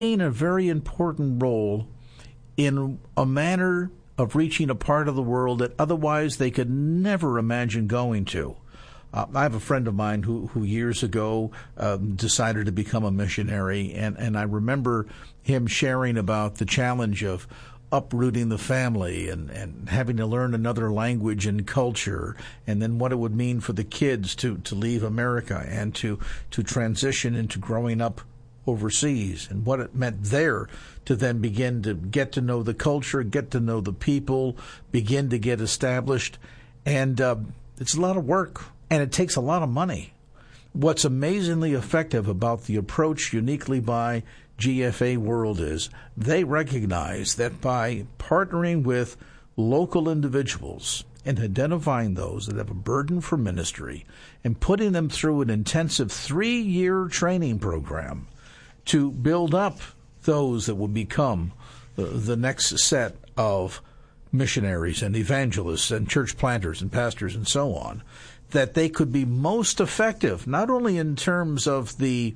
a very important role in a manner of reaching a part of the world that otherwise they could never imagine going to. I have a friend of mine who years ago decided to become a missionary, and I remember him sharing about the challenge of uprooting the family and having to learn another language and culture, and then what it would mean for the kids to leave America and to transition into growing up overseas, and what it meant there to then begin to get to know the culture, get to know the people, begin to get established. And it's a lot of work, and it takes a lot of money. What's amazingly effective about the approach uniquely by GFA World is they recognize that by partnering with local individuals and identifying those that have a burden for ministry and putting them through an intensive 3-year training program to build up those that will become the next set of missionaries and evangelists and church planters and pastors and so on, that they could be most effective, not only in terms of the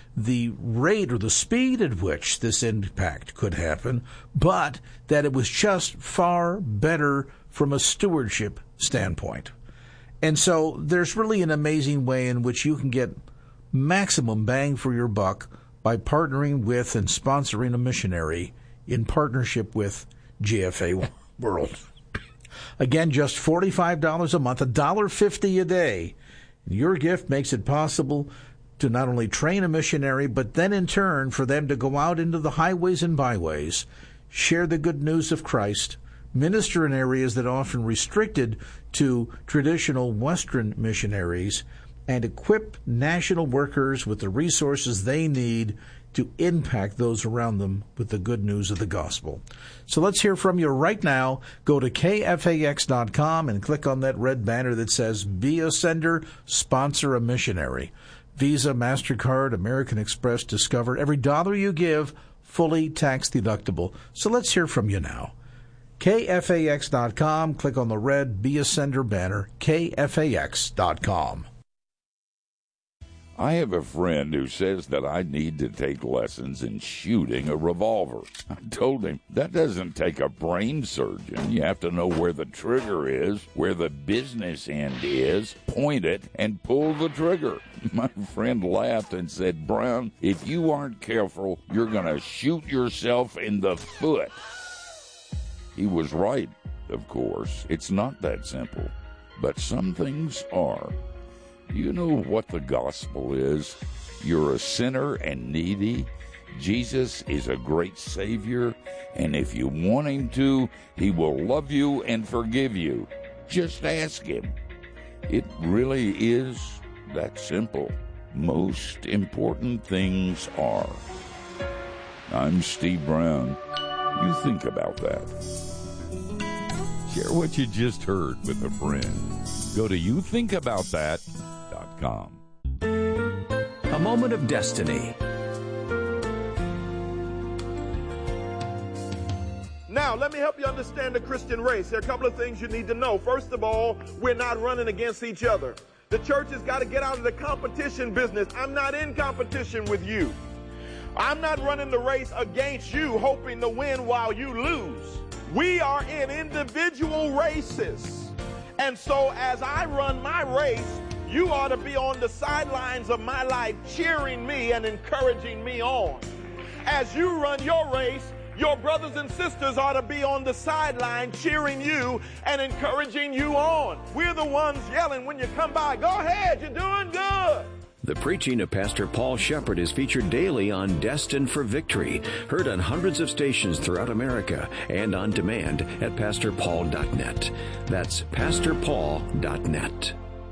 rate or the speed at which this impact could happen, but that it was just far better from a stewardship standpoint. And so there's really an amazing way in which you can get maximum bang for your buck by partnering with and sponsoring a missionary in partnership with GFA World. Again, just $45 a month, $1.50 a day. Your gift makes it possible to not only train a missionary, but then in turn for them to go out into the highways and byways, share the good news of Christ, minister in areas that are often restricted to traditional Western missionaries, and equip national workers with the resources they need to impact those around them with the good news of the gospel. So let's hear from you right now. Go to kfax.com and click on that red banner that says Be a Sender, Sponsor a Missionary. Visa, MasterCard, American Express, Discover. Every dollar you give, fully tax deductible. So let's hear from you now. kfax.com. Click on the red Be a Sender banner. kfax.com. I have a friend who says that I need to take lessons in shooting a revolver. I told him that doesn't take a brain surgeon. You have to know where the trigger is, where the business end is, point it, and pull the trigger. My friend laughed and said, Brown, if you aren't careful, you're going to shoot yourself in the foot. He was right, of course. It's not that simple. But some things are. You know what the gospel is? You're a sinner and needy. Jesus is a great Savior, and if you want Him to, He will love you and forgive you. Just ask Him. It really is that simple. Most important things are. I'm Steve Brown. You think about that. Share what you just heard with a friend. Go to youthinkaboutthat.com. A moment of destiny. Now, let me help you understand the Christian race. There are a couple of things you need to know. First of all, we're not running against each other. The church has got to get out of the competition business. I'm not in competition with you. I'm not running the race against you, hoping to win while you lose. We are in individual races. And so as I run my race, you ought to be on the sidelines of my life cheering me and encouraging me on. As you run your race, your brothers and sisters ought to be on the sideline cheering you and encouraging you on. We're the ones yelling when you come by, go ahead, you're doing good. The preaching of Pastor Paul Shepherd is featured daily on Destined for Victory, heard on hundreds of stations throughout America and on demand at PastorPaul.net. That's PastorPaul.net.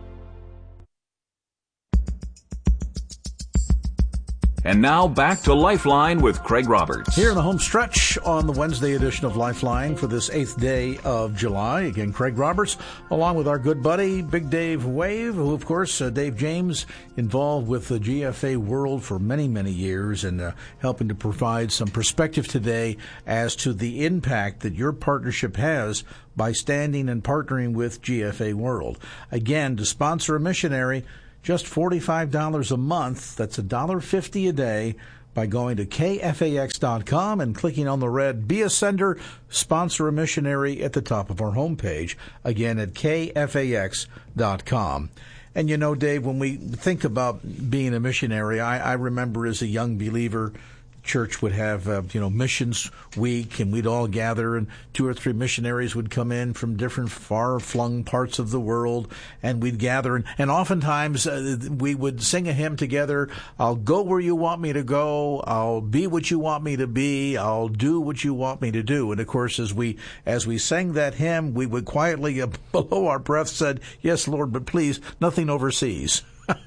And now back to Lifeline with Craig Roberts. Here in the home stretch on the Wednesday edition of Lifeline for this 8th day of July. Again, Craig Roberts, along with our good buddy, Big Dave Wave, who, of course, Dave James, involved with the GFA World for many, many years and helping to provide some perspective today as to the impact that your partnership has by standing and partnering with GFA World. Again, to sponsor a missionary, just $45 a month. That's $1.50 a day. by going to kfax.com and clicking on the red Be a Sender, Sponsor a Missionary at the top of our homepage, again at kfax.com. And you know, Dave, when we think about being a missionary, I remember as a young believer, church would have, missions week, and we'd all gather, and 2 or 3 missionaries would come in from different far-flung parts of the world, and we'd gather, and oftentimes we would sing a hymn together. I'll go where you want me to go. I'll be what you want me to be. I'll do what you want me to do. And of course, as we sang that hymn, we would quietly, below our breath, said, "Yes, Lord, but please, nothing overseas."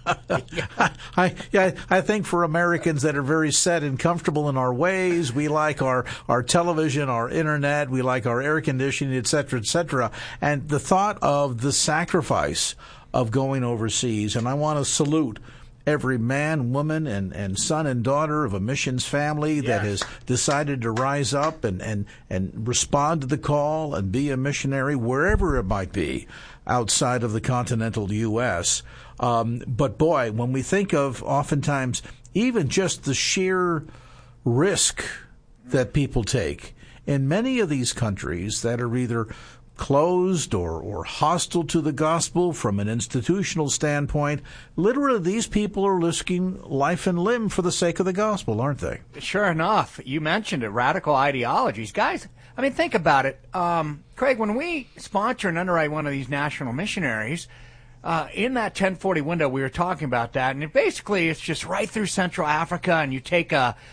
I think for Americans that are very set and comfortable in our ways, we like our television, our internet, we like our air conditioning, et cetera, and the thought of the sacrifice of going overseas, and I want to salute every man, woman, and son and daughter of a missions family that has decided to rise up and respond to the call and be a missionary wherever it might be outside of the continental U.S. But boy, when we think of oftentimes even just the sheer risk that people take in many of these countries that are either closed or hostile to the gospel from an institutional standpoint, literally these people are risking life and limb for the sake of the gospel, aren't they? Sure enough. You mentioned it, radical ideologies. Guys, I mean, think about it. Craig, when we sponsor and underwrite one of these national missionaries, in that 1040 window, we were talking about that, and basically it's just right through Central Africa, and you take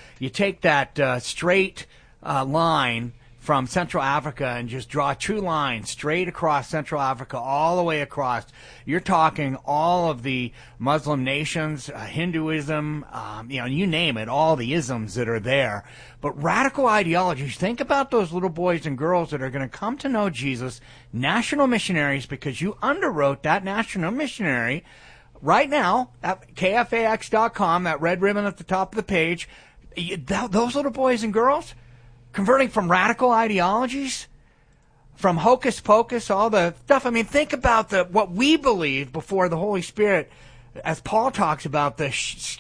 that straight line from Central Africa and just draw a true line straight across Central Africa, all the way across. You're talking all of the Muslim nations, Hinduism, you name it, all the isms that are there. But radical ideologies, think about those little boys and girls that are going to come to know Jesus, national missionaries, because you underwrote that national missionary right now at kfax.com, that red ribbon at the top of the page. Those little boys and girls, converting from radical ideologies, from hocus pocus, all the stuff. I mean, think about what we believe before the Holy Spirit, as Paul talks about, the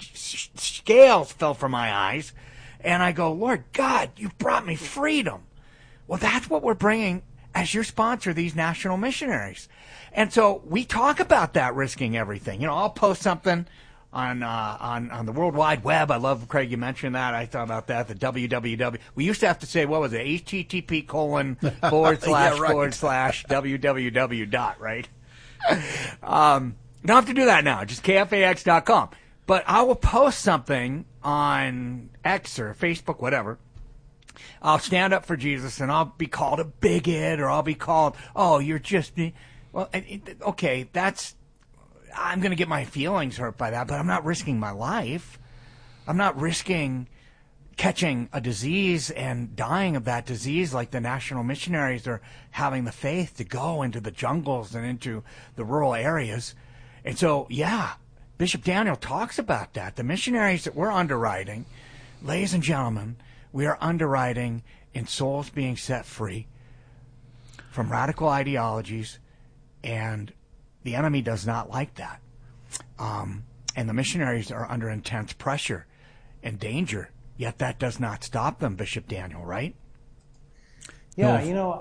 scales fell from my eyes. And I go, Lord God, you brought me freedom. Well, that's what we're bringing as your sponsor, these national missionaries. And so we talk about that, risking everything. I'll post something on the World Wide Web. I love, Craig, you mentioned that. I thought about that, the www. We used to have to say, what was it, http://www. Right? Don't have to do that now. Just kfax.com. But I will post something on X or Facebook, whatever. I'll stand up for Jesus, and I'll be called a bigot, or I'll be called, oh, you're just... Well, okay, I'm going to get my feelings hurt by that, but I'm not risking my life. I'm not risking catching a disease and dying of that disease like the national missionaries are having the faith to go into the jungles and into the rural areas. And so, Bishop Daniel talks about that. The missionaries that we're underwriting, ladies and gentlemen, we are underwriting in souls being set free from radical ideologies, and the enemy does not like that. And the missionaries are under intense pressure and danger, yet that does not stop them, Bishop Daniel, right? Yeah,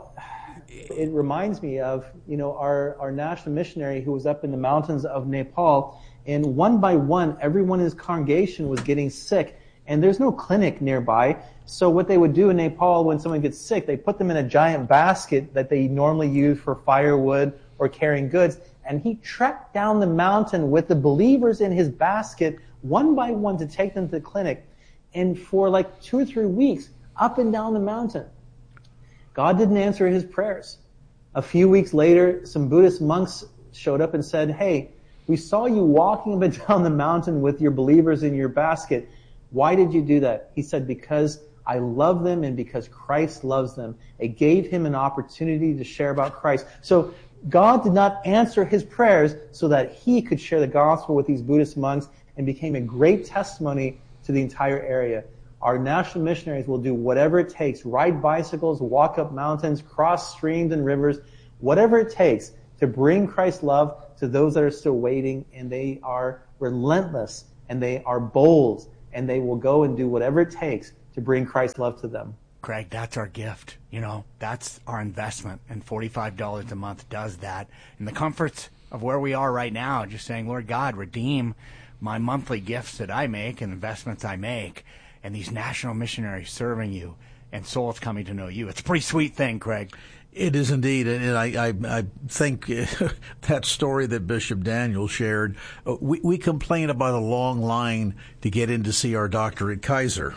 it reminds me of, our national missionary who was up in the mountains of Nepal, and one by one, everyone in his congregation was getting sick, and there's no clinic nearby. So what they would do in Nepal when someone gets sick, they put them in a giant basket that they normally use for firewood or carrying goods, and he trekked down the mountain with the believers in his basket, one by one, to take them to the clinic. And for like 2 or 3 weeks, up and down the mountain. God didn't answer his prayers. A few weeks later, some Buddhist monks showed up and said, hey, we saw you walking up and down the mountain with your believers in your basket. Why did you do that? He said, because I love them and because Christ loves them. It gave him an opportunity to share about Christ. So God did not answer his prayers so that he could share the gospel with these Buddhist monks, and became a great testimony to the entire area. Our national missionaries will do whatever it takes, ride bicycles, walk up mountains, cross streams and rivers, whatever it takes to bring Christ's love to those that are still waiting, and they are relentless, and they are bold, and they will go and do whatever it takes to bring Christ's love to them. Craig, that's our gift. That's our investment, and $45 a month does that. In the comforts of where we are right now, just saying, Lord God, redeem my monthly gifts that I make and investments I make, and these national missionaries serving you and souls coming to know you. It's a pretty sweet thing, Craig. It is indeed, and I think that story that Bishop Daniel shared, we complain about a long line to get in to see our doctor at Kaiser.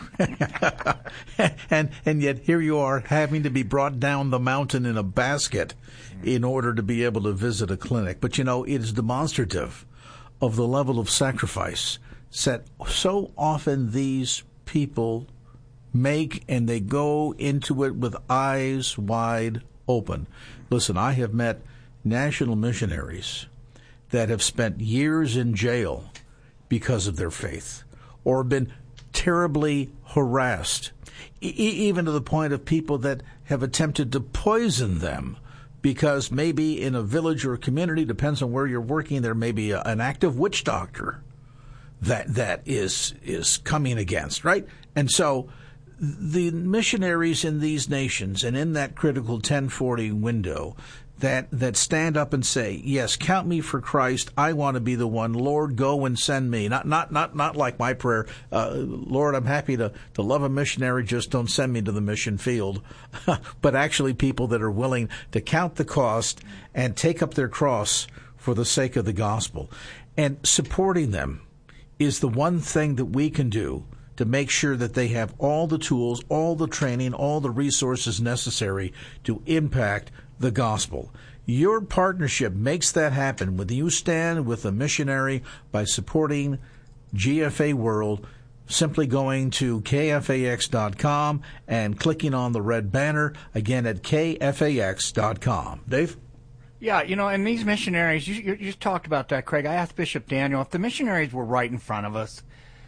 and yet here you are having to be brought down the mountain in a basket in order to be able to visit a clinic. But, it is demonstrative of the level of sacrifice that so often these people make, and they go into it with eyes wide open. Listen, I have met national missionaries that have spent years in jail because of their faith, or been terribly harassed, even to the point of people that have attempted to poison them because maybe in a village or a community, depends on where you're working, there may be an active witch doctor that is coming against, right? And so the missionaries in these nations and in that critical 1040 window that stand up and say, yes, count me for Christ. I want to be the one. Lord, go and send me. Not like my prayer. Lord, I'm happy to love a missionary. Just don't send me to the mission field. But actually people that are willing to count the cost and take up their cross for the sake of the gospel. And supporting them is the one thing that we can do to make sure that they have all the tools, all the training, all the resources necessary to impact the gospel. Your partnership makes that happen when you stand with a missionary by supporting GFA World, simply going to kfax.com and clicking on the red banner, again at kfax.com. Dave? Yeah, and these missionaries, you just talked about that, Craig. I asked Bishop Daniel, if the missionaries were right in front of us,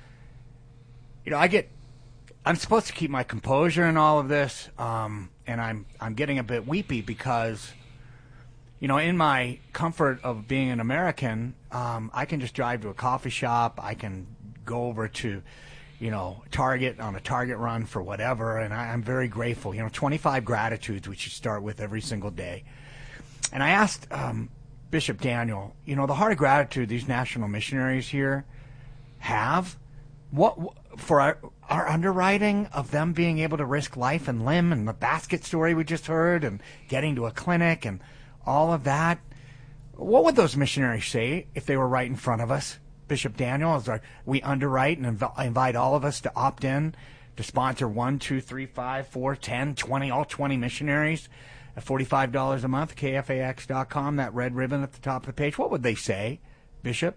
I'm supposed to keep my composure in all of this, and I'm getting a bit weepy because, in my comfort of being an American, I can just drive to a coffee shop. I can go over to, Target on a Target run for whatever, and I'm very grateful. 25 gratitudes we should start with every single day. And I asked Bishop Daniel, the heart of gratitude these national missionaries here have, what for our underwriting of them being able to risk life and limb, and the basket story we just heard, and getting to a clinic and all of that. What would those missionaries say if they were right in front of us? Bishop Daniel, we underwrite and invite all of us to opt in to sponsor 1, 2, 3, 5, 4, 10, 20, all 20 missionaries at $45 a month, kfax.com, that red ribbon at the top of the page. What would they say, Bishop?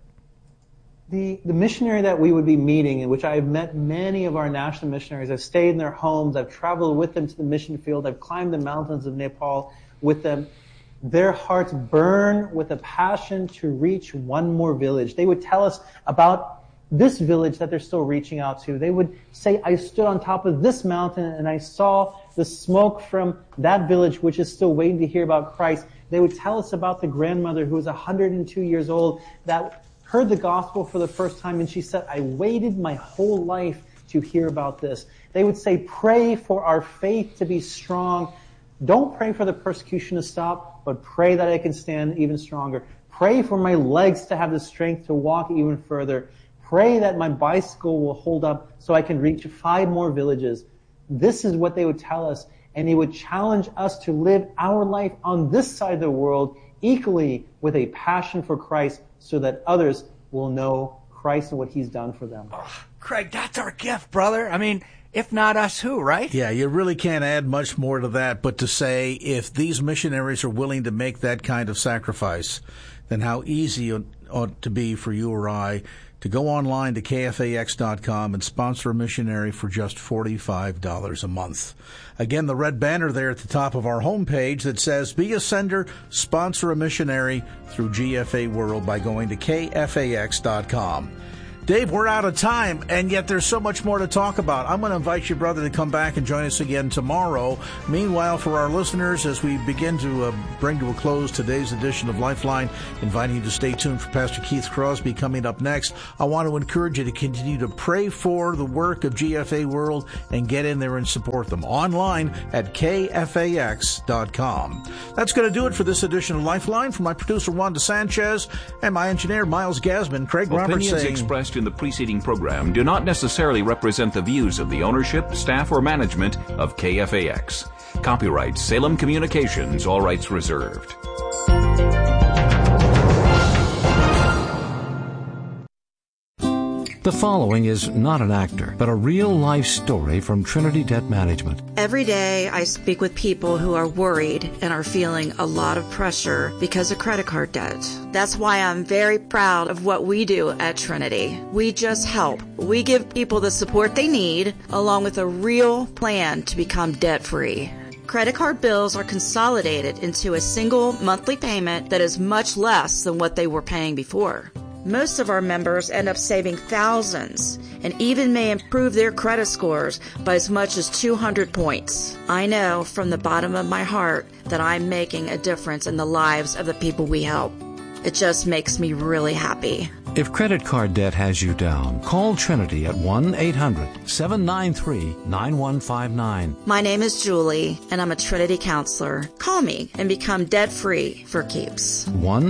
The missionary that we would be meeting, in which I've met many of our national missionaries, I've stayed in their homes, I've traveled with them to the mission field, I've climbed the mountains of Nepal with them. Their hearts burn with a passion to reach one more village. They would tell us about this village that they're still reaching out to. They would say, I stood on top of this mountain and I saw the smoke from that village which is still waiting to hear about Christ. They would tell us about the grandmother who was 102 years old that heard the gospel for the first time, and she said, I waited my whole life to hear about this. They would say, pray for our faith to be strong. Don't pray for the persecution to stop, but pray that I can stand even stronger. Pray for my legs to have the strength to walk even further. Pray that my bicycle will hold up so I can reach 5 more villages. This is what they would tell us, and they would challenge us to live our life on this side of the world equally with a passion for Christ, so that others will know Christ and what He's done for them. Oh, Craig, that's our gift, brother. I mean, if not us, who, right? Yeah, you really can't add much more to that, but to say if these missionaries are willing to make that kind of sacrifice, then how easy it ought to be for you or I to go online to kfax.com and sponsor a missionary for just $45 a month. Again, the red banner there at the top of our homepage that says, be a sender, sponsor a missionary through GFA World by going to kfax.com. Dave, we're out of time, and yet there's so much more to talk about. I'm going to invite you, brother, to come back and join us again tomorrow. Meanwhile, for our listeners, as we begin to bring to a close today's edition of Lifeline, inviting you to stay tuned for Pastor Keith Crosby coming up next, I want to encourage you to continue to pray for the work of GFA World and get in there and support them online at kfax.com. That's going to do it for this edition of Lifeline. For my producer, Wanda Sanchez, and my engineer, Miles Gasman, Craig Roberts saying... Opinions expressed in the preceding program do not necessarily represent the views of the ownership, staff, or management of KFAX. Copyright Salem Communications, all rights reserved. The following is not an actor, but a real-life story from Trinity Debt Management. Every day I speak with people who are worried and are feeling a lot of pressure because of credit card debt. That's why I'm very proud of what we do at Trinity. We just help. We give people the support they need, along with a real plan to become debt-free. Credit card bills are consolidated into a single monthly payment that is much less than what they were paying before. Most of our members end up saving thousands and even may improve their credit scores by as much as 200 points. I know from the bottom of my heart that I'm making a difference in the lives of the people we help. It just makes me really happy. If credit card debt has you down, call Trinity at 1-800-793-9159. My name is Julie, and I'm a Trinity counselor. Call me and become debt-free for keeps.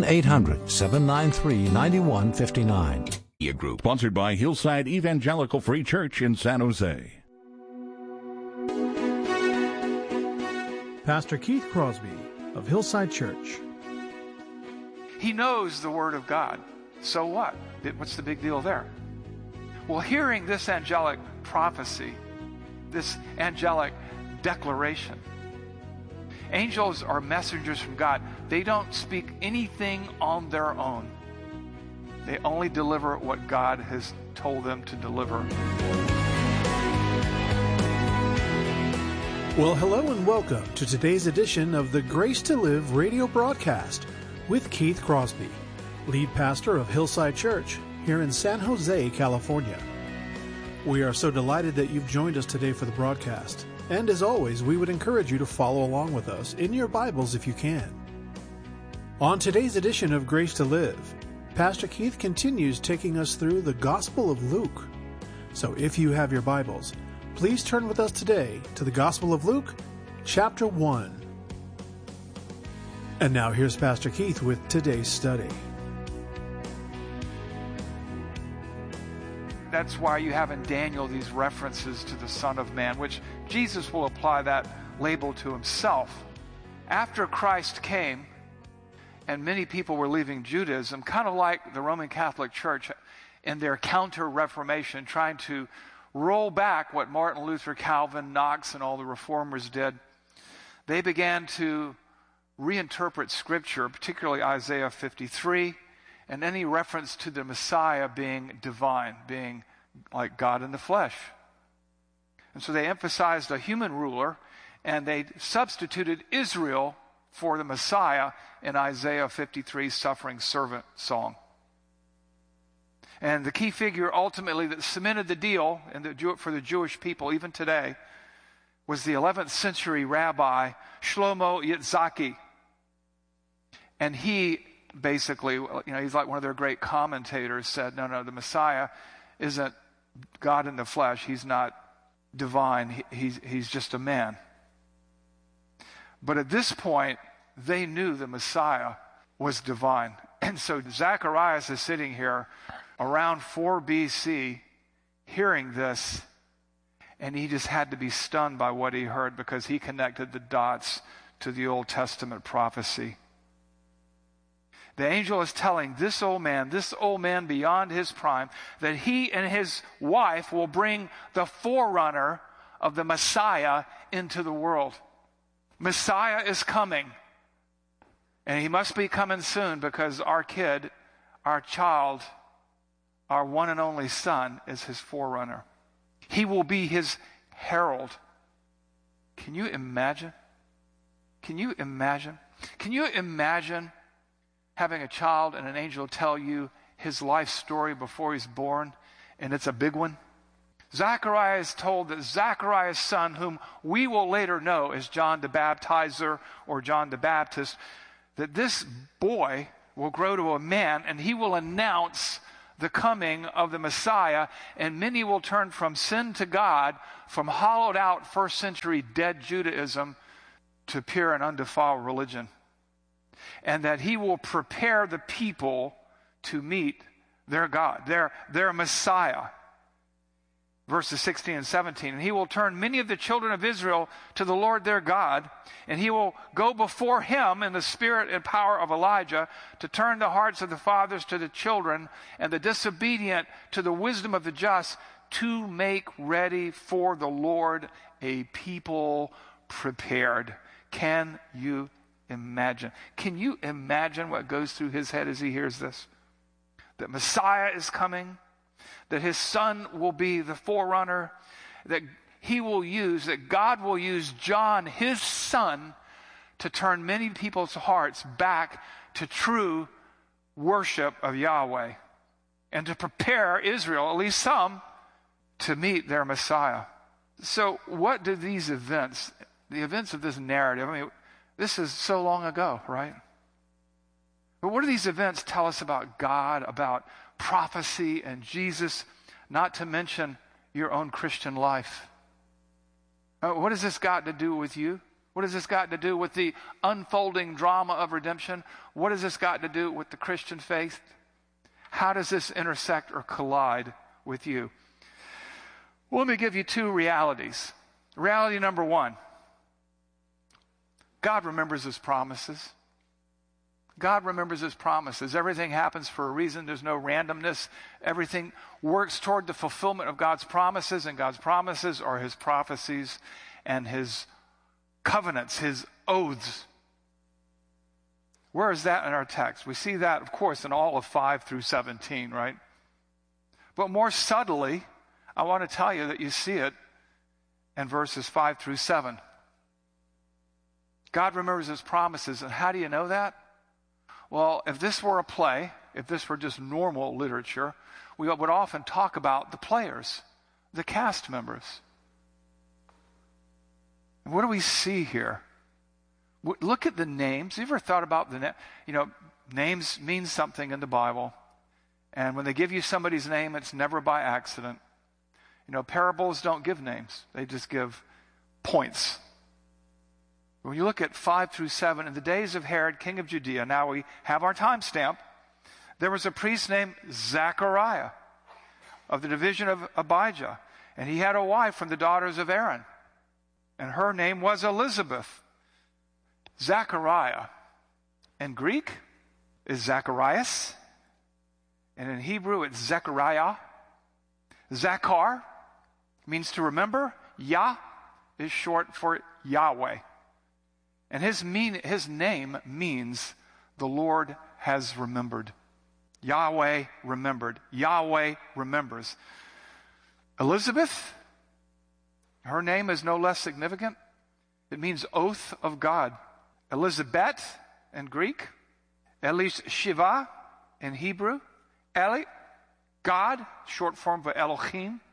1-800-793-9159. Group, sponsored by Hillside Evangelical Free Church in San Jose. Pastor Keith Crosby of Hillside Church. He knows the Word of God. So what? What's the big deal there? Well, hearing this angelic prophecy, this angelic declaration, angels are messengers from God. They don't speak anything on their own. They only deliver what God has told them to deliver. Well, hello and welcome to today's edition of the Grace to Live radio broadcast with Keith Crosby, lead pastor of Hillside Church here in San Jose, California. We are so delighted that you've joined us today for the broadcast. And as always, we would encourage you to follow along with us in your Bibles if you can. On today's edition of Grace to Live, Pastor Keith continues taking us through the Gospel of Luke. So if you have your Bibles, please turn with us today to the Gospel of Luke, chapter 1. And now here's Pastor Keith with today's study. That's why you have in Daniel these references to the Son of Man, which Jesus will apply that label to himself. After Christ came, and many people were leaving Judaism, kind of like the Roman Catholic Church in their counter-reformation, trying to roll back what Martin Luther, Calvin, Knox, and all the reformers did. They began to reinterpret Scripture, particularly Isaiah 53, and any reference to the Messiah being divine, being like God in the flesh. And so they emphasized a human ruler, and they substituted Israel for the Messiah in Isaiah 53's suffering servant song. And the key figure ultimately that cemented the deal for the Jewish people even today was the 11th century rabbi Shlomo Yitzhaki. And he basically, he's like one of their great commentators, said, no, the Messiah isn't God in the flesh. He's not divine. He's just a man. But at this point, they knew the Messiah was divine. And so Zacharias is sitting here around 4 BC hearing this, and he just had to be stunned by what he heard because he connected the dots to the Old Testament prophecy. The angel is telling this old man beyond his prime, that he and his wife will bring the forerunner of the Messiah into the world. Messiah is coming. And he must be coming soon because our kid, our child, our one and only son is his forerunner. He will be his herald. Can you imagine? Can you imagine? Can you imagine having a child and an angel tell you his life story before he's born and it's a big one. Zechariah is told that Zechariah's son, whom we will later know as John the Baptizer or John the Baptist, that this boy will grow to a man and he will announce the coming of the Messiah, and many will turn from sin to God, from hollowed out first century dead Judaism to pure and undefiled religion. And that he will prepare the people to meet their God, their Messiah. Verses 16 and 17, and he will turn many of the children of Israel to the Lord their God, and he will go before him in the spirit and power of Elijah to turn the hearts of the fathers to the children and the disobedient to the wisdom of the just, to make ready for the Lord a people prepared. Can you imagine? Can you imagine what goes through his head as he hears this? That Messiah is coming, that his son will be the forerunner, that that God will use John, his son, to turn many people's hearts back to true worship of Yahweh and to prepare Israel, at least some, to meet their Messiah. So what do these events, the events of this narrative, I mean, this is so long ago, right? But what do these events tell us about God, about prophecy and Jesus, not to mention your own Christian life? What has this got to do with you? What has this got to do with the unfolding drama of redemption? What has this got to do with the Christian faith? How does this intersect or collide with you? Well, let me give you two realities. Reality number one, God remembers his promises. God remembers his promises. Everything happens for a reason. There's no randomness. Everything works toward the fulfillment of God's promises, and God's promises are his prophecies and his covenants, his oaths. Where is that in our text? We see that, of course, in all of 5 through 17, right? But more subtly, I want to tell you that you see it in verses 5 through 7. God remembers his promises, and how do you know that? Well, if this were a play, if this were just normal literature, we would often talk about the players, the cast members. What do we see here? Look at the names. Have you ever thought about names mean something in the Bible. And when they give you somebody's name, it's never by accident. Parables don't give names. They just give points. When you look at 5 through 7, in the days of Herod, king of Judea, now we have our timestamp, there was a priest named Zechariah of the division of Abijah, and he had a wife from the daughters of Aaron, and her name was Elizabeth. Zechariah in Greek is Zacharias, and in Hebrew it's Zechariah. Zachar means to remember. Yah is short for Yahweh. And his name means the Lord has remembered. Yahweh remembered. Yahweh remembers. Elizabeth, her name is no less significant. It means oath of God. Elizabeth in Greek. Shiva in Hebrew. Eli, God, short form for Elohim.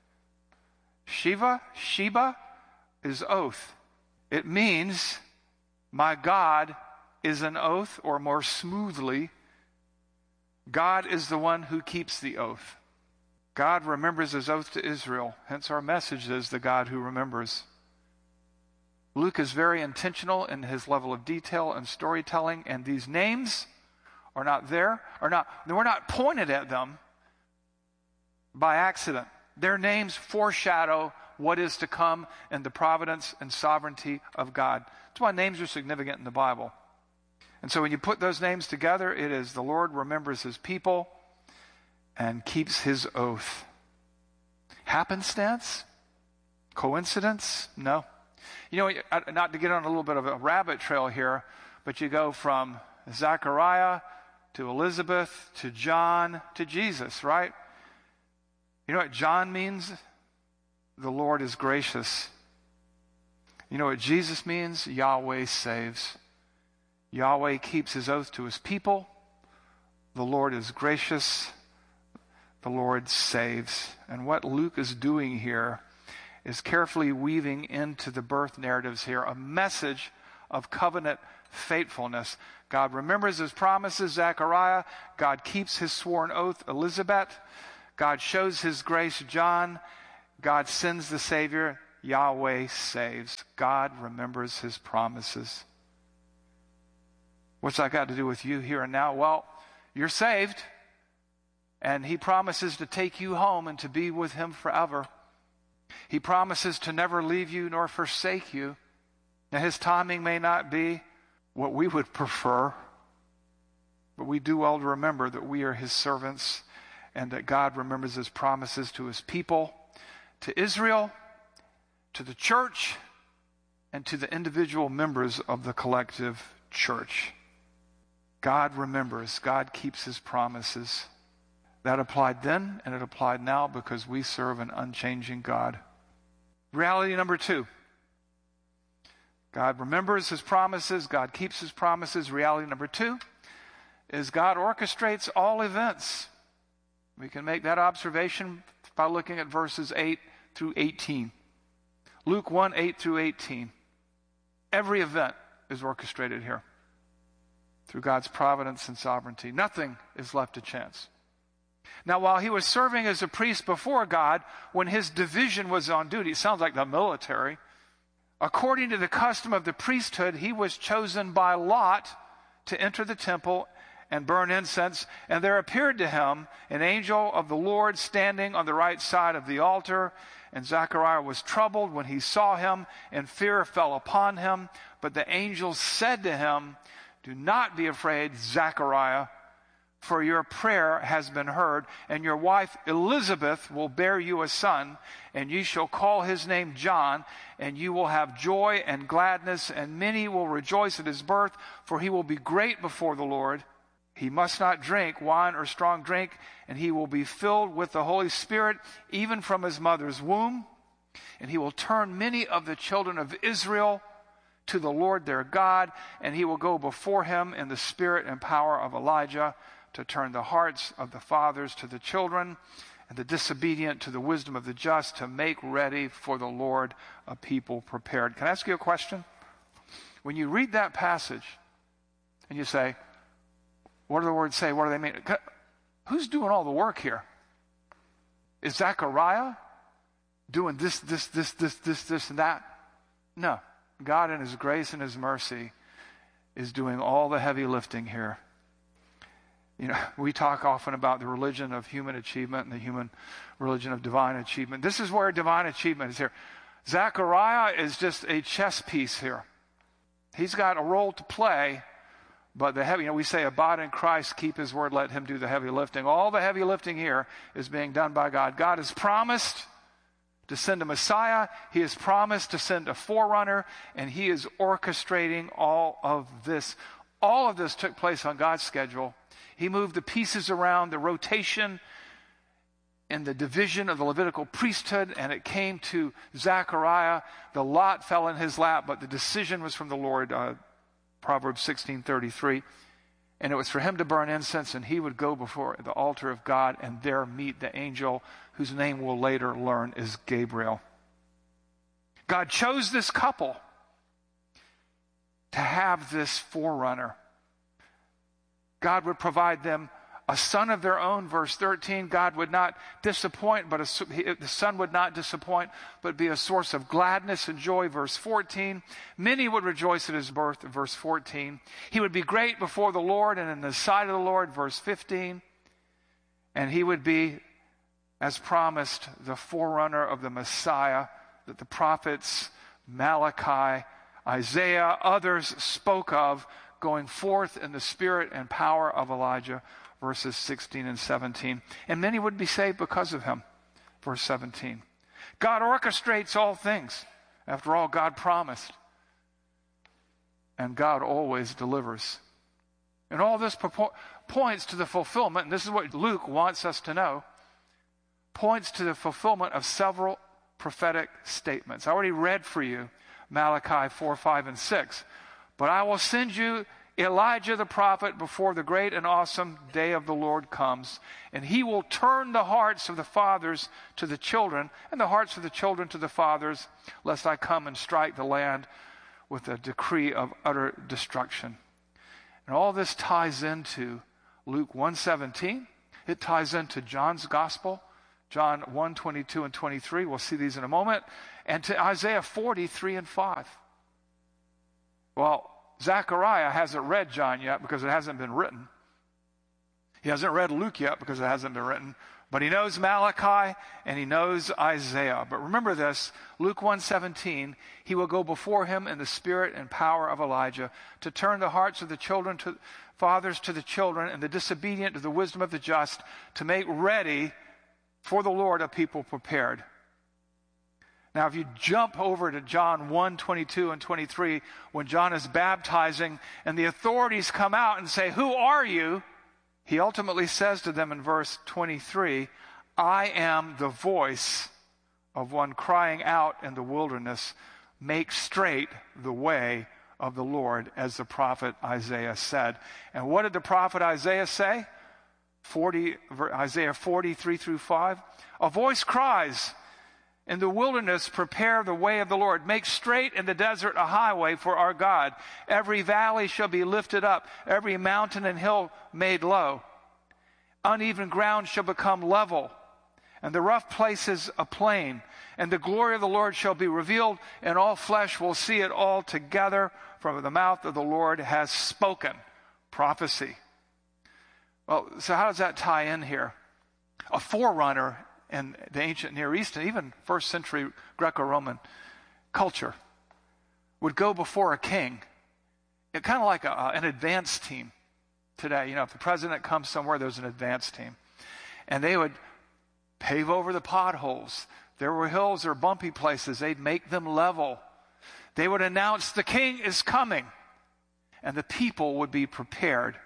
Sheba is oath. It means my God is an oath, or more smoothly, God is the one who keeps the oath. God remembers his oath to Israel. Hence our message is the God who remembers. Luke is very intentional in his level of detail and storytelling, and these names are not there, we're not pointed at them by accident. Their names foreshadow what is to come in the providence and sovereignty of God. That's why names are significant in the Bible. And so when you put those names together, it is the Lord remembers his people and keeps his oath. Happenstance? Coincidence? No. Not to get on a little bit of a rabbit trail here, but you go from Zechariah to Elizabeth to John to Jesus, right? You know what John means? The Lord is gracious. You know what Jesus means? Yahweh saves. Yahweh keeps his oath to his people. The Lord is gracious. the Lord saves. And what Luke is doing here is carefully weaving into the birth narratives here a message of covenant faithfulness. God remembers his promises, Zechariah. God keeps his sworn oath, Elizabeth. God shows his grace, John. God sends the Savior, Yahweh saves. God remembers his promises. What's that got to do with you here and now? Well, you're saved, and he promises to take you home and to be with him forever. He promises to never leave you nor forsake you. Now, his timing may not be what we would prefer, but we do well to remember that we are his servants and that God remembers his promises to his people, to Israel, to the church, and to the individual members of the collective church. God remembers. God keeps his promises. That applied then, and it applied now because we serve an unchanging God. Reality number 2. God remembers his promises. God keeps his promises. Reality number 2 is God orchestrates all events. We can make that observation by looking at verses 8 through 18. Luke 1, 8 through 18. Every event is orchestrated here through God's providence and sovereignty. Nothing is left to chance. Now, while he was serving as a priest before God, when his division was on duty, it sounds like the military, according to the custom of the priesthood, he was chosen by lot to enter the temple and burn incense. And there appeared to him an angel of the Lord standing on the right side of the altar. And Zechariah was troubled when he saw him, and fear fell upon him. But the angel said to him, "Do not be afraid, Zechariah, for your prayer has been heard, and your wife Elizabeth will bear you a son, and you shall call his name John, and you will have joy and gladness, and many will rejoice at his birth, for he will be great before the Lord. He must not drink wine or strong drink, and he will be filled with the Holy Spirit, even from his mother's womb. And he will turn many of the children of Israel to the Lord their God, and he will go before him in the spirit and power of Elijah, to turn the hearts of the fathers to the children, and the disobedient to the wisdom of the just, to make ready for the Lord a people prepared." Can I ask you a question? When you read that passage and you say, what do the words say? What do they mean? Who's doing all the work here? Is Zechariah doing this, and that? No. God in his grace and his mercy is doing all the heavy lifting here. You know, we talk often about the religion of human achievement and the human religion of divine achievement. This is where divine achievement is here. Zechariah is just a chess piece here. He's got a role to play, but the heavy, we say, abide in Christ, keep his word, let him do the heavy lifting. All the heavy lifting here is being done by God. God has promised to send a Messiah. He has promised to send a forerunner, and he is orchestrating all of this. All of this took place on God's schedule. He moved the pieces around, the rotation and the division of the Levitical priesthood, and it came to Zechariah. The lot fell in his lap, but the decision was from the Lord, Proverbs 16:33. And it was for him to burn incense, and he would go before the altar of God and there meet the angel whose name we'll later learn is Gabriel. God chose this couple to have this forerunner. God would provide them a son of their own, verse 13. God would not disappoint, but the son would not disappoint, but be a source of gladness and joy, verse 14. Many would rejoice at his birth, verse 14. He would be great before the Lord and in the sight of the Lord, verse 15. And he would be, as promised, the forerunner of the Messiah that the prophets Malachi, Isaiah, others spoke of, going forth in the spirit and power of Elijah, verses 16 and 17. And many would be saved because of him, verse 17. God orchestrates all things. After all, God promised. And God always delivers. And all this points to the fulfillment, and this is what Luke wants us to know, points to the fulfillment of several prophetic statements. I already read for you Malachi 4, 5, and 6. But I will send you Elijah the prophet before the great and awesome day of the Lord comes, and he will turn the hearts of the fathers to the children, and the hearts of the children to the fathers, lest I come and strike the land with a decree of utter destruction. And all this ties into Luke 1:17. It ties into John's gospel, John 1:22 and 23. We'll see these in a moment. And to Isaiah 40:3 and 5. Well, Zechariah hasn't read John yet because it hasn't been written. He hasn't read Luke yet because it hasn't been written. But he knows Malachi and he knows Isaiah. But remember this, Luke 1:17, he will go before him in the spirit and power of Elijah to turn the hearts of the children to fathers to the children and the disobedient to the wisdom of the just, to make ready for the Lord a people prepared. Now, if you jump over to John 1:22 and 23, when John is baptizing and the authorities come out and say, "Who are you?" he ultimately says to them in verse 23, "I am the voice of one crying out in the wilderness, make straight the way of the Lord," as the prophet Isaiah said. And what did the prophet Isaiah say? Isaiah 40:3 through 5. A voice cries, "In the wilderness, prepare the way of the Lord. Make straight in the desert a highway for our God. Every valley shall be lifted up, every mountain and hill made low. Uneven ground shall become level, and the rough places a plain. And the glory of the Lord shall be revealed, and all flesh will see it all together, for the mouth of the Lord has spoken." Prophecy. Well, so how does that tie in here? A forerunner in the ancient Near East and even first century Greco-Roman culture would go before a king. It kind of like an advance team today. You know, if the president comes somewhere, there's an advance team. And they would pave over the potholes. There were hills or bumpy places. They'd make them level. They would announce the king is coming, and the people would be prepared.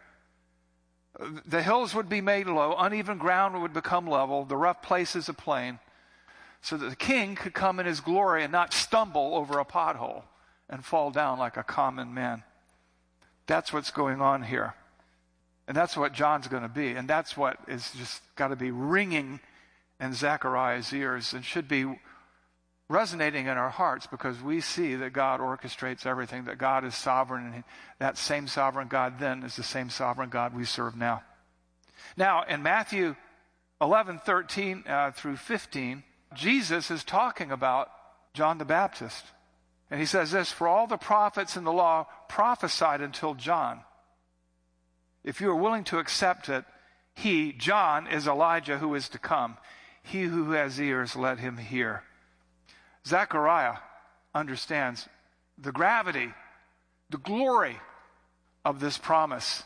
The hills would be made low, uneven ground would become level, the rough places a plain, so that the king could come in his glory and not stumble over a pothole and fall down like a common man. That's what's going on here. And that's what John's going to be. And that's what is just got to be ringing in Zechariah's ears and should be resonating in our hearts, because we see that God orchestrates everything, that God is sovereign, and that same sovereign God then is the same sovereign God we serve now. Now, in Matthew 11:13 through 15, Jesus is talking about John the Baptist. And he says this, "For all the prophets in the law prophesied until John. If you are willing to accept it, he, John, is Elijah who is to come. He who has ears, let him hear." Zechariah understands the gravity, the glory of this promise.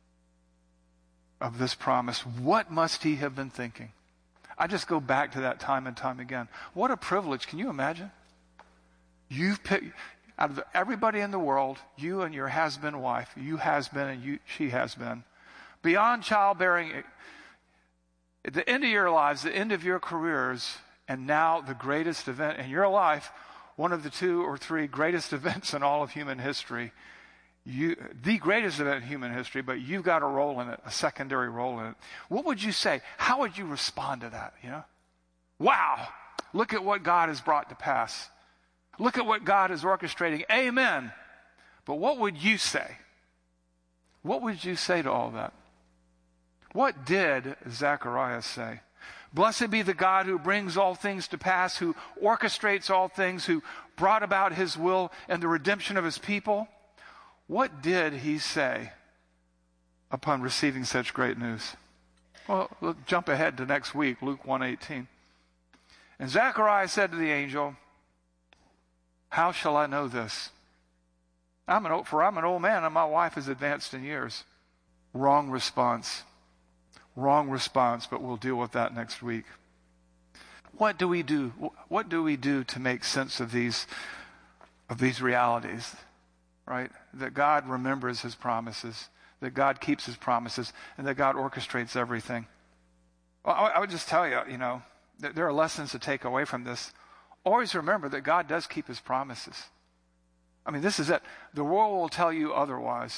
What must he have been thinking? I just go back to that time and time again. What a privilege. Can you imagine? You've picked, out of everybody in the world, you and your has-been wife, you has been and she has been, beyond childbearing, at the end of your lives, the end of your careers, and now the greatest event in your life, one of the 2 or 3 greatest events in all of human history, the greatest event in human history, but you've got a role in it, a secondary role in it. What would you say? How would you respond to that? You know, wow, look at what God has brought to pass. Look at what God is orchestrating. Amen. But what would you say? What would you say to all that? What did Zechariah say? Blessed be the God who brings all things to pass, who orchestrates all things, who brought about his will and the redemption of his people. What did he say upon receiving such great news? Well, we'll jump ahead to next week, Luke 1:18. And Zechariah said to the angel, "How shall I know this? I'm an old man and my wife is advanced in years." Wrong response, but we'll deal with that next week. What do we do? What do we do to make sense of these realities, right? That God remembers his promises, that God keeps his promises, and that God orchestrates everything. Well, I would just tell you, that there are lessons to take away from this. Always remember that God does keep his promises. I mean, this is it. The world will tell you otherwise.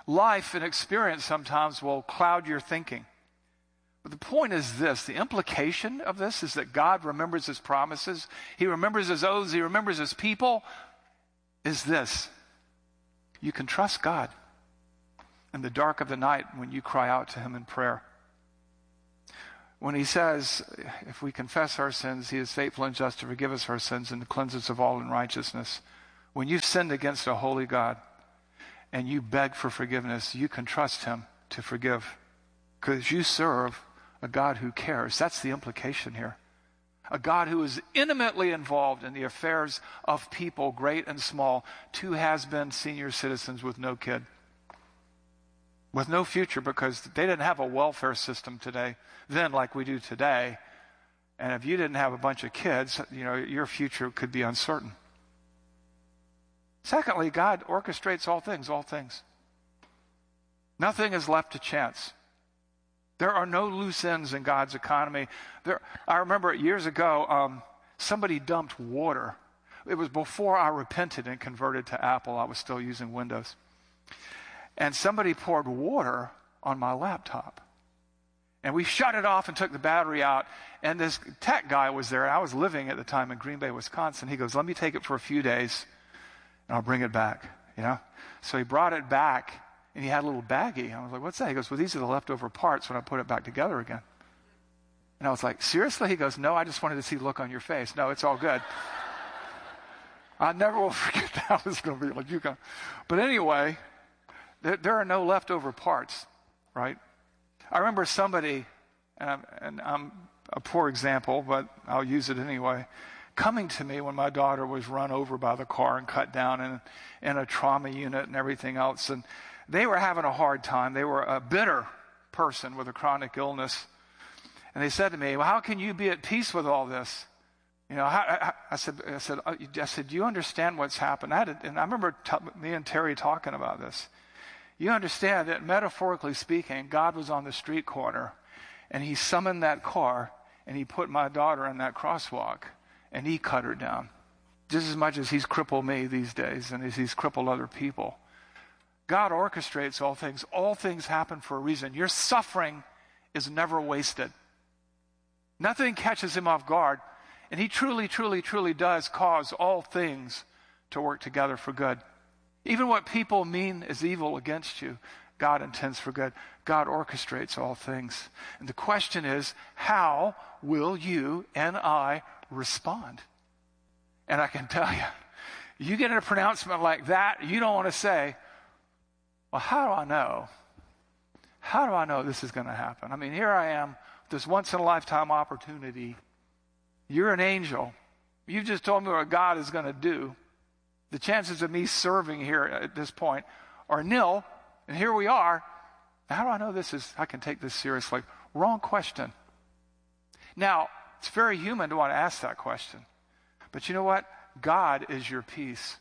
Life and experience sometimes will cloud your thinking. But the point is this, the implication of this is that God remembers his promises, he remembers his oaths, he remembers his people, is this. You can trust God in the dark of the night when you cry out to him in prayer. When he says, if we confess our sins, he is faithful and just to forgive us our sins and to cleanse us of all unrighteousness. When you've sinned against a holy God and you beg for forgiveness, you can trust him to forgive because you serve a God who cares. That's the implication here. A God who is intimately involved in the affairs of people, great and small. 2 has-been senior citizens with no kid. With no future because they didn't have a welfare system then like we do today. And if you didn't have a bunch of kids, your future could be uncertain. Secondly, God orchestrates all things. Nothing is left to chance. There are no loose ends in God's economy. I remember years ago, somebody dumped water. It was before I repented and converted to Apple. I was still using Windows. And somebody poured water on my laptop. And we shut it off and took the battery out. And this tech guy was there. I was living at the time in Green Bay, Wisconsin. He goes, let me take it for a few days and I'll bring it back. So he brought it back. And he had a little baggie. I was like, what's that? He goes, well, these are the leftover parts when I put it back together again. And I was like, seriously? He goes, no, I just wanted to see the look on your face. No, it's all good. I never will forget that was going to be like you can. But anyway, there are no leftover parts, right? I remember somebody, and I'm a poor example, but I'll use it anyway, coming to me when my daughter was run over by the car and cut down in a trauma unit and everything else. And they were having a hard time. They were a bitter person with a chronic illness. And they said to me, well, how can you be at peace with all this? I said, do you understand what's happened? And I remember me and Terry talking about this. You understand that metaphorically speaking, God was on the street corner and he summoned that car and he put my daughter in that crosswalk and he cut her down. Just as much as he's crippled me these days and as he's crippled other people. God orchestrates all things. All things happen for a reason. Your suffering is never wasted. Nothing catches him off guard. And he truly, truly, truly does cause all things to work together for good. Even what people mean is evil against you, God intends for good. God orchestrates all things. And the question is, how will you and I respond? And I can tell you, you get a pronouncement like that, you don't want to say, well, how do I know? How do I know this is going to happen? I mean, here I am, with this once-in-a-lifetime opportunity. You're an angel. You've just told me what God is going to do. The chances of me serving here at this point are nil, and here we are. How do I know I can take this seriously? Wrong question. Now, it's very human to want to ask that question. But you know what? God is your peace.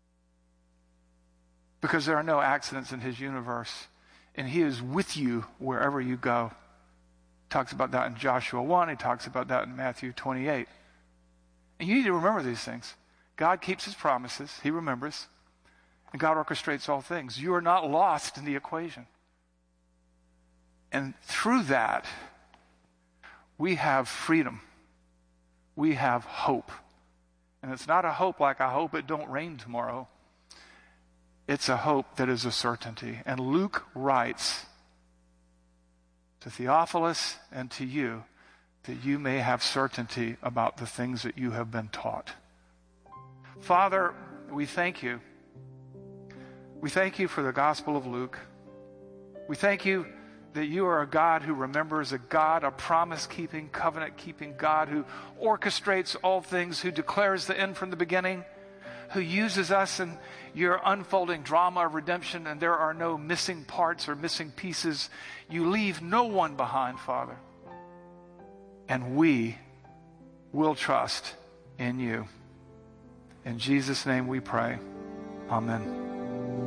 Because there are no accidents in his universe. And he is with you wherever you go. He talks about that in Joshua 1. He talks about that in Matthew 28. And you need to remember these things. God keeps his promises. He remembers. And God orchestrates all things. You are not lost in the equation. And through that, we have freedom. We have hope. And it's not a hope like I hope it don't rain tomorrow. It's a hope that is a certainty. And Luke writes to Theophilus and to you that you may have certainty about the things that you have been taught. Father, we thank you. We thank you for the Gospel of Luke. We thank you that you are a God who remembers, a God, a promise-keeping, covenant-keeping God who orchestrates all things, who declares the end from the beginning, who uses us in your unfolding drama of redemption, and there are no missing parts or missing pieces. You leave no one behind, Father. And we will trust in you. In Jesus' name we pray. Amen.